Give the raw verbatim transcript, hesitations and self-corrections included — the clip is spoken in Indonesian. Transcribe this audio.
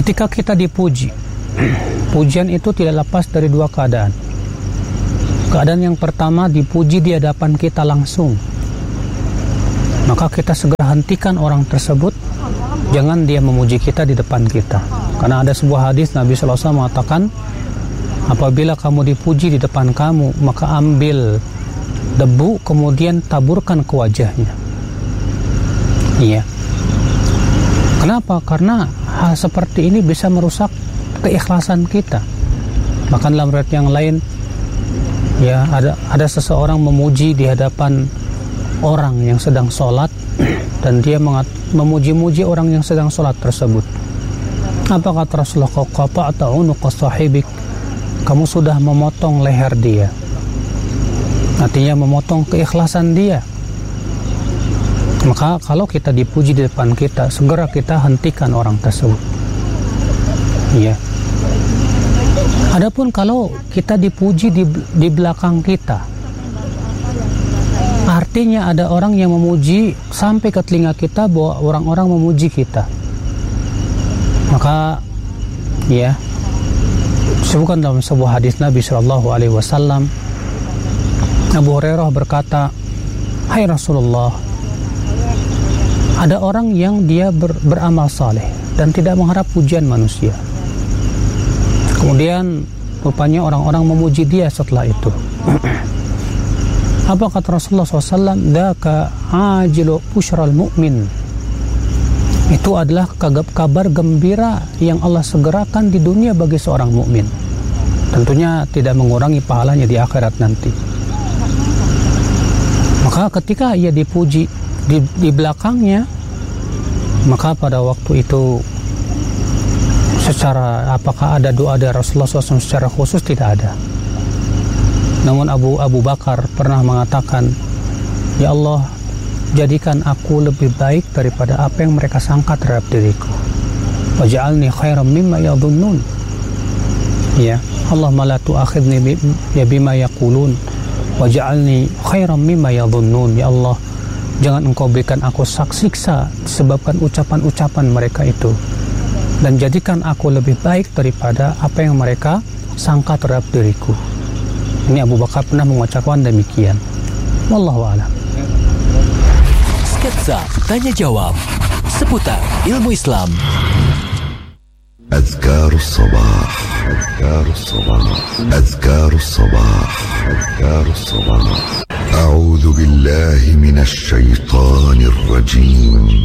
Ketika kita dipuji, pujian itu tidak lepas dari dua keadaan. Keadaan yang pertama, dipuji di hadapan kita langsung, maka kita segera hentikan orang tersebut, jangan dia memuji kita di depan kita. Karena ada sebuah hadis Nabi sallallahu alaihi wasallam mengatakan, apabila kamu dipuji di depan kamu, maka ambil debu kemudian taburkan ke wajahnya. Iya. Kenapa? Karena hal seperti ini bisa merusak keikhlasan kita. Bahkan dalam riwayat yang lain, ya ada ada seseorang memuji di hadapan orang yang sedang sholat, dan dia memuji-muji orang yang sedang sholat tersebut. Apa kata Rasulullah? Qata'ta unuqa sahibik, kamu sudah memotong leher dia. Artinya memotong keikhlasan dia. Maka kalau kita dipuji di depan kita, segera kita hentikan orang tersebut. Ya. Adapun kalau kita dipuji di, di belakang kita, artinya ada orang yang memuji sampai ke telinga kita bahwa orang-orang memuji kita. Maka ya, disebutkan dalam sebuah hadis Nabi Shallallahu Alaihi Wasallam, Abu Hurairah berkata, "Hai Rasulullah, ada orang yang dia ber, beramal saleh dan tidak mengharap pujian manusia. Kemudian rupanya orang-orang memuji dia setelah itu." Apa kata Rasulullah shallallahu alaihi wasallam? "Dzaka ajilu busyral mu'min." Itu adalah kabar gembira yang Allah segerakan di dunia bagi seorang mukmin. Tentunya tidak mengurangi pahalanya di akhirat nanti. Maka ketika ia dipuji di, di belakangnya, maka pada waktu itu secara apakah ada doa dari Rasulullah shallallahu alaihi wasallam secara khusus? Tidak ada. Namun Abu Abu Bakar pernah mengatakan, "Ya Allah, jadikan aku lebih baik daripada apa yang mereka sangka terhadap diriku. Waj'alni khairan mimma yadhunnun." Ya, Allahumma la tu'akhidni ya bima yaqulun waj'alni khairan mimma yadhunnun. Ya Allah, jangan engkau berikan aku siksa disebabkan ucapan-ucapan mereka itu, dan jadikan aku lebih baik daripada apa yang mereka sangka terhadap diriku. Ini Abu Bakar pernah mengucapkan demikian. Wallahu a'lam. Sketsa tanya jawab seputar ilmu Islam. أذكار الصباح أذكار الصباح أذكار الصباح أذكار الصباح أعوذ بالله من الشيطان الرجيم